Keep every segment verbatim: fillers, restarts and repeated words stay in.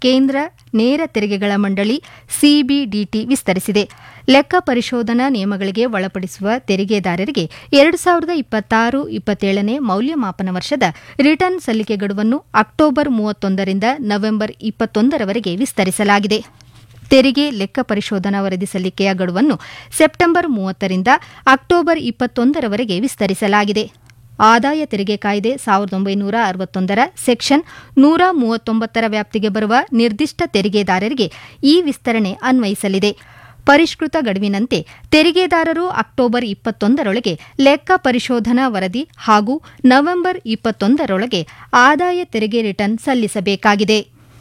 ಕೇಂದ್ರ ನೇರ ತೆರಿಗೆಗಳ ಮಂಡಳಿ ಸಿಬಿಡಿಟಿ ವಿಸ್ತರಿಸಿದೆ. ಲೆಕ್ಕ ಪರಿಶೋಧನಾ ನಿಯಮಗಳಿಗೆ ಒಳಪಡಿಸುವ ತೆರಿಗೆದಾರರಿಗೆ ಎರಡು ಸಾವಿರದ ಇಪ್ಪತ್ತಾರು ಇಪ್ಪತ್ತೇಳನೇ ಮೌಲ್ಯಮಾಪನ ವರ್ಷದ ರಿಟರ್ನ್ ಸಲ್ಲಿಕೆ ಗಡುವನ್ನು ಅಕ್ಟೋಬರ್ ಮೂವತ್ತೊಂದರಿಂದ ನವೆಂಬರ್ ಇಪ್ಪತ್ತೊಂದರವರೆಗೆ ವಿಸ್ತರಿಸಲಾಗಿದೆ. ತೆರಿಗೆ ಲೆಕ್ಕ ಪರಿಶೋಧನಾ ವರದಿ ಸಲ್ಲಿಕೆಯ ಗಡುವನ್ನು ಸೆಪ್ಟೆಂಬರ್ ಮೂವತ್ತರಿಂದ ಅಕ್ಟೋಬರ್ ಇಪ್ಪತ್ತೊಂದರವರೆಗೆ ವಿಸ್ತರಿಸಲಾಗಿದೆ. ಆದಾಯ ತೆರಿಗೆ ಕಾಯ್ದೆ ಸಾವಿರದ ಒಂಬೈನೂರ ಅರವತ್ತೊಂದರ ಸೆಕ್ಷನ್ ನೂರ ಮೂವತ್ತೊಂಬತ್ತರ ವ್ಯಾಪ್ತಿಗೆ ಬರುವ ನಿರ್ದಿಷ್ಟ ತೆರಿಗೆದಾರರಿಗೆ ಈ ವಿಸ್ತರಣೆ ಅನ್ವಯಿಸಲಿದೆ. ಪರಿಷ್ಕೃತ ಗಡುವಿನಂತೆ ತೆರಿಗೆದಾರರು ಅಕ್ಟೋಬರ್ ಇಪ್ಪತ್ತೊಂದರೊಳಗೆ ಲೆಕ್ಕ ಪರಿಶೋಧನಾ ವರದಿ ಹಾಗೂ ನವೆಂಬರ್ ಇಪ್ಪತ್ತೊಂದರೊಳಗೆ ಆದಾಯ ತೆರಿಗೆ ರಿಟರ್ನ್ ಸಲ್ಲಿಸಬೇಕಾಗಿದೆ.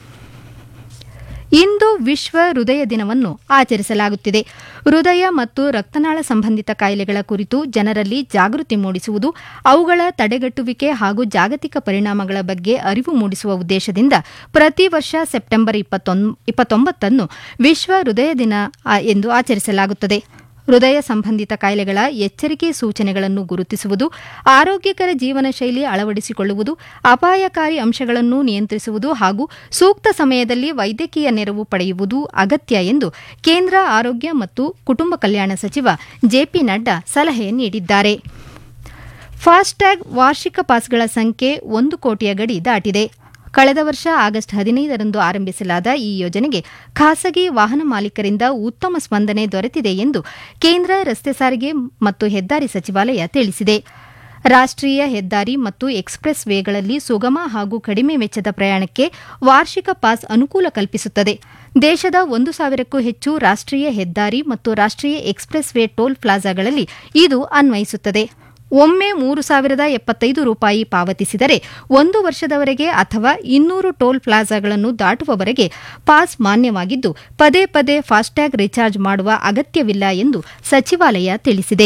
ಇಂದು ವಿಶ್ವ ಹೃದಯ ದಿನವನ್ನು ಆಚರಿಸಲಾಗುತ್ತಿದೆ. ಹೃದಯ ಮತ್ತು ರಕ್ತನಾಳ ಸಂಬಂಧಿತ ಕಾಯಿಲೆಗಳ ಕುರಿತು ಜನರಲ್ಲಿ ಜಾಗೃತಿ ಮೂಡಿಸುವುದು, ಅವುಗಳ ತಡೆಗಟ್ಟುವಿಕೆ ಹಾಗೂ ಜಾಗತಿಕ ಪರಿಣಾಮಗಳ ಬಗ್ಗೆ ಅರಿವು ಮೂಡಿಸುವ ಉದ್ದೇಶದಿಂದ ಪ್ರತಿ ವರ್ಷ ಸೆಪ್ಟೆಂಬರ್ ಇಪ್ಪತ್ತೊಂಬತ್ತನ್ನು ವಿಶ್ವ ಹೃದಯ ದಿನ ಎಂದು ಆಚರಿಸಲಾಗುತ್ತದೆ. ಹೃದಯ ಸಂಬಂಧಿತ ಕಾಯಿಲೆಗಳ ಎಚ್ಚರಿಕೆ ಸೂಚನೆಗಳನ್ನು ಗುರುತಿಸುವುದು, ಆರೋಗ್ಯಕರ ಜೀವನ ಶೈಲಿ ಅಳವಡಿಸಿಕೊಳ್ಳುವುದು, ಅಪಾಯಕಾರಿ ಅಂಶಗಳನ್ನು ನಿಯಂತ್ರಿಸುವುದು ಹಾಗೂ ಸೂಕ್ತ ಸಮಯದಲ್ಲಿ ವೈದ್ಯಕೀಯ ನೆರವು ಪಡೆಯುವುದು ಅಗತ್ಯ ಎಂದು ಕೇಂದ್ರ ಆರೋಗ್ಯ ಮತ್ತು ಕುಟುಂಬ ಕಲ್ಯಾಣ ಸಚಿವ ಜೆಪಿ ನಡ್ಡಾ ಸಲಹೆ ನೀಡಿದ್ದಾರೆ. ಫಾಸ್ಟ್ಯಾಗ್ ವಾರ್ಷಿಕ ಪಾಸ್ಗಳ ಸಂಖ್ಯೆ ಒಂದು ಕೋಟಿಯ ಗಡಿ ದಾಟಿದೆ. ಕಳೆದ ವರ್ಷ ಆಗಸ್ಟ್ ಹದಿನೈದರಂದು ಆರಂಭಿಸಲಾದ ಈ ಯೋಜನೆಗೆ ಖಾಸಗಿ ವಾಹನ ಮಾಲೀಕರಿಂದ ಉತ್ತಮ ಸ್ಪಂದನೆ ದೊರೆತಿದೆ ಎಂದು ಕೇಂದ್ರ ರಸ್ತೆ ಸಾರಿಗೆ ಮತ್ತು ಹೆದ್ದಾರಿ ಸಚಿವಾಲಯ ತಿಳಿಸಿದೆ. ರಾಷ್ಟ್ರೀಯ ಹೆದ್ದಾರಿ ಮತ್ತು ಎಕ್ಸ್ಪ್ರೆಸ್ ವೇಗಳಲ್ಲಿ ಸುಗಮ ಹಾಗೂ ಕಡಿಮೆ ವೆಚ್ಚದ ಪ್ರಯಾಣಕ್ಕೆ ವಾರ್ಷಿಕ ಪಾಸ್ ಅನುಕೂಲ ಕಲ್ಪಿಸುತ್ತದೆ. ದೇಶದ ಒಂದು ಸಾವಿರಕ್ಕೂ ಹೆಚ್ಚು ರಾಷ್ಟ್ರೀಯ ಹೆದ್ದಾರಿ ಮತ್ತು ರಾಷ್ಟ್ರೀಯ ಎಕ್ಸ್ಪ್ರೆಸ್ ವೇ ಟೋಲ್ ಪ್ಲಾಜಾಗಳಲ್ಲಿ ಇದು ಅನ್ವಯಿಸುತ್ತದೆ. ಒಮ್ಮೆ ಮೂರು ಸಾವಿರದ ಎಪ್ಪತ್ತೈದು ರೂಪಾಯಿ ಪಾವತಿಸಿದರೆ ಒಂದು ವರ್ಷದವರೆಗೆ ಅಥವಾ ಇನ್ನೂರು ಟೋಲ್ ಪ್ಲಾಜಾಗಳನ್ನು ದಾಟುವವರೆಗೆ ಪಾಸ್ ಮಾನ್ಯವಾಗಿದ್ದು, ಪದೇ ಪದೇ ಫಾಸ್ಟ್ಯಾಗ್ ರಿಚಾರ್ಜ್ ಮಾಡುವ ಅಗತ್ಯವಿಲ್ಲ ಎಂದು ಸಚಿವಾಲಯ ತಿಳಿಸಿದೆ.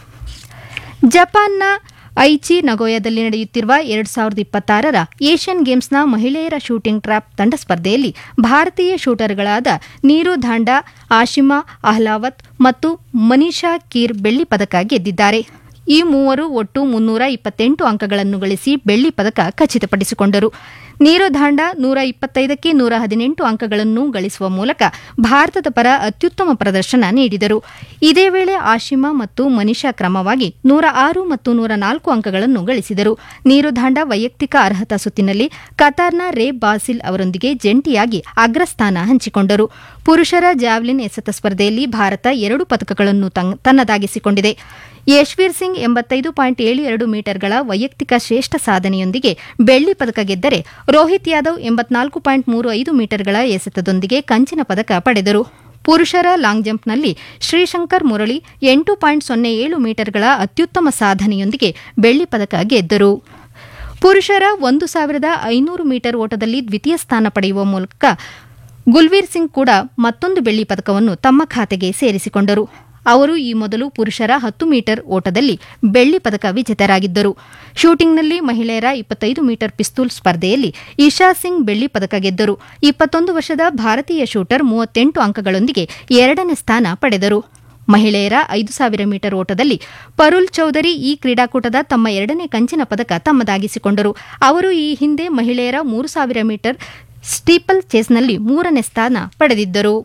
ಜಪಾನ್ನ ಐಚಿ ನಗೋಯಾದಲ್ಲಿ ನಡೆಯುತ್ತಿರುವ ಎರಡು ಸಾವಿರದ ಇಪ್ಪತ್ತಾರರ ಏಷ್ಯನ್ ಗೇಮ್ಸ್ನ ಮಹಿಳೆಯರ ಶೂಟಿಂಗ್ ಟ್ರ್ಯಾಪ್ ತಂಡ ಸ್ಪರ್ಧೆಯಲ್ಲಿ ಭಾರತೀಯ ಶೂಟರ್ಗಳಾದ ನೀರು ಧಾಂಡಾ, ಆಶಿಮಾ ಅಹ್ಲಾವತ್ ಮತ್ತು ಮನೀಷಾ ಕೀರ್ ಬೆಳ್ಳಿ ಪದಕ ಗೆದ್ದಿದ್ದಾರೆ. ಈ ಮೂವರು ಒಟ್ಟು ಮುನ್ನೂರ ಇಪ್ಪತ್ತೆಂಟು ಅಂಕಗಳನ್ನು ಗಳಿಸಿ ಬೆಳ್ಳಿ ಪದಕ ಖಚಿತಪಡಿಸಿಕೊಂಡರು. ನೀರು ಧಾಂಡಾ ನೂರ ಇಪ್ಪತ್ತೈದಕ್ಕೆ ನೂರ ಹದಿನೆಂಟು ಅಂಕಗಳನ್ನು ಗಳಿಸುವ ಮೂಲಕ ಭಾರತದ ಪರ ಅತ್ಯುತ್ತಮ ಪ್ರದರ್ಶನ ನೀಡಿದರು. ಇದೇ ವೇಳೆ ಆಶಿಮಾ ಮತ್ತು ಮನೀಷಾ ಕ್ರಮವಾಗಿ ನೂರ ಆರು ಮತ್ತು ನೂರ ನಾಲ್ಕು ಅಂಕಗಳನ್ನು ಗಳಿಸಿದರು. ನೀರು ಧಾಂಡಾ ವೈಯಕ್ತಿಕ ಅರ್ಹತಾ ಸುತ್ತಿನಲ್ಲಿ ಕತಾರ್ನ ರೇ ಬಾಸಿಲ್ ಅವರೊಂದಿಗೆ ಜಂಟಿಯಾಗಿ ಅಗ್ರಸ್ಥಾನ ಹಂಚಿಕೊಂಡರು. ಪುರುಷರ ಜಾವ್ಲಿನ್ ಎಸೆತ ಸ್ಪರ್ಧೆಯಲ್ಲಿ ಭಾರತ ಎರಡು ಪದಕಗಳನ್ನು ತನ್ನದಾಗಿಸಿಕೊಂಡಿದೆ. ಯಶ್ವೀರ್ ಸಿಂಗ್ ಎಂಬತ್ತೈದು ಪಾಯಿಂಟ್ ಏಳು ಎರಡು ಮೀಟರ್ಗಳ ವೈಯಕ್ತಿಕ ಶ್ರೇಷ್ಠ ಸಾಧನೆಯೊಂದಿಗೆ ಬೆಳ್ಳಿ ಪದಕ ಗೆದ್ದರೆ, ರೋಹಿತ್ ಯಾದವ್ ಎಂಬತ್ನಾಲ್ಕು ಪಾಯಿಂಟ್ ಮೂರು ಐದು ಮೀಟರ್ಗಳ ಎಸೆತದೊಂದಿಗೆ ಕಂಚಿನ ಪದಕ ಪಡೆದರು. ಪುರುಷರ ಲಾಂಗ್ ಜಂಪ್ನಲ್ಲಿ ಶ್ರೀಶಂಕರ್ ಮುರಳಿ ಎಂಟು ಪಾಯಿಂಟ್ ಸೊನ್ನೆ ಏಳು ಮೀಟರ್ಗಳ ಅತ್ಯುತ್ತಮ ಸಾಧನೆಯೊಂದಿಗೆ ಬೆಳ್ಳಿ ಪದಕ ಗೆದ್ದರು. ಪುರುಷರ ಒಂದು ಸಾವಿರದ ಐನೂರು ಮೀಟರ್ ಓಟದಲ್ಲಿ ದ್ವಿತೀಯ ಸ್ಥಾನ ಪಡೆಯುವ ಮೂಲಕ ಗುಲ್ವೀರ್ ಸಿಂಗ್ ಕೂಡ ಮತ್ತೊಂದು ಬೆಳ್ಳಿ ಪದಕವನ್ನು ತಮ್ಮ ಖಾತೆಗೆ ಸೇರಿಸಿಕೊಂಡರು. ಅವರು ಈ ಮೊದಲು ಪುರುಷರ ಹತ್ತು ಮೀಟರ್ ಓಟದಲ್ಲಿ ಬೆಳ್ಳಿ ಪದಕ ವಿಜೇತರಾಗಿದ್ದರು. ಶೂಟಿಂಗ್ನಲ್ಲಿ ಮಹಿಳೆಯರ ಇಪ್ಪತ್ತೈದು ಮೀಟರ್ ಪಿಸ್ತೂಲ್ ಸ್ಪರ್ಧೆಯಲ್ಲಿ ಇಶಾ ಸಿಂಗ್ ಬೆಳ್ಳಿ ಪದಕ ಗೆದ್ದರು. ಇಪ್ಪತ್ತೊಂದು ವರ್ಷದ ಭಾರತೀಯ ಶೂಟರ್ ಮೂವತ್ತೆಂಟು ಅಂಕಗಳೊಂದಿಗೆ ಎರಡನೇ ಸ್ಥಾನ ಪಡೆದರು. ಮಹಿಳೆಯರ ಐದು ಸಾವಿರ ಮೀಟರ್ ಓಟದಲ್ಲಿ ಪರುಲ್ ಚೌಧರಿ ಈ ಕ್ರೀಡಾಕೂಟದ ತಮ್ಮ ಎರಡನೇ ಕಂಚಿನ ಪದಕ ತಮ್ಮದಾಗಿಸಿಕೊಂಡರು. ಅವರು ಈ ಹಿಂದೆ ಮಹಿಳೆಯರ ಮೂರು ಸಾವಿರ ಮೀಟರ್ ಸ್ಟೀಪಲ್ ಚೇಸ್ನಲ್ಲಿ ಮೂರನೇ ಸ್ಥಾನ ಪಡೆದಿದ್ದರು.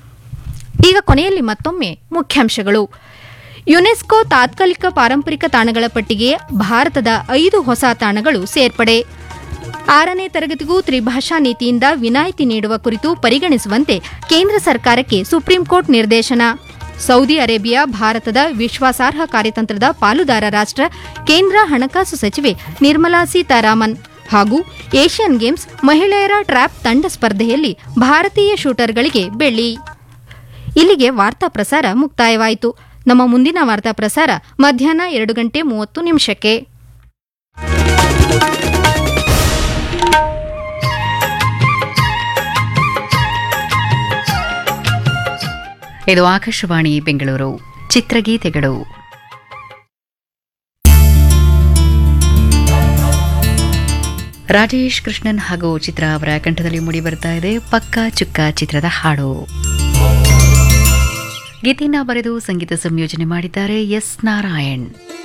ಈಗ ಕೊನೆಯಲ್ಲಿ ಮತ್ತೊಮ್ಮೆ ಮುಖ್ಯಾಂಶಗಳು. ಯುನೆಸ್ಕೋ ತಾತ್ಕಾಲಿಕ ಪಾರಂಪರಿಕ ತಾಣಗಳ ಪಟ್ಟಿಗೆ ಭಾರತದ ಐದು ಹೊಸ ತಾಣಗಳು ಸೇರ್ಪಡೆ. ಆರನೇ ತರಗತಿಗೂ ತ್ರಿಭಾಷಾ ನೀತಿಯಿಂದ ವಿನಾಯಿತಿ ನೀಡುವ ಕುರಿತು ಪರಿಗಣಿಸುವಂತೆ ಕೇಂದ್ರ ಸರ್ಕಾರಕ್ಕೆ ಸುಪ್ರೀಂ ಕೋರ್ಟ್ ನಿರ್ದೇಶನ. ಸೌದಿ ಅರೇಬಿಯಾ ಭಾರತದ ವಿಶ್ವಾಸಾರ್ಹ ಕಾರ್ಯತಂತ್ರದ ಪಾಲುದಾರ ರಾಷ್ಟ್ರ, ಕೇಂದ್ರ ಹಣಕಾಸು ಸಚಿವೆ ನಿರ್ಮಲಾ ಸೀತಾರಾಮನ್. ಹಾಗೂ ಏಷ್ಯನ್ ಗೇಮ್ಸ್ ಮಹಿಳೆಯರ ಟ್ರ್ಯಾಪ್ ತಂಡ ಸ್ಪರ್ಧೆಯಲ್ಲಿ ಭಾರತೀಯ ಶೂಟರ್ಗಳಿಗೆ ಬೆಳ್ಳಿ. ಇಲ್ಲಿಗೆ ವಾರ್ತಾ ಪ್ರಸಾರ ಮುಕ್ತಾಯವಾಯಿತು. ನಮ್ಮ ಮುಂದಿನ ವಾರ್ತಾ ಪ್ರಸಾರ ಮಧ್ಯಾಹ್ನ ಎರಡು ಗಂಟೆ ಮೂವತ್ತು ನಿಮಿಷಕ್ಕೆ. ಇದು ಆಕಾಶವಾಣಿ ಬೆಂಗಳೂರು. ಚಿತ್ರಗೀತೆಗಳು. ರಾಜೇಶ್ ಕೃಷ್ಣನ್ ಹಾಗೂ ಚಿತ್ರ ಅವರ ಕಂಠದಲ್ಲಿ ಮೂಡಿ ಬರ್ತಾ ಇದೆ ಪಕ್ಕಾ ಚುಕ್ಕ ಚಿತ್ರದ ಹಾಡು. ಗೀತೆಯನ್ನು ಬರೆದು ಸಂಗೀತ ಸಂಯೋಜನೆ ಮಾಡಿದ್ದಾರೆ ಎಸ್ ನಾರಾಯಣ್.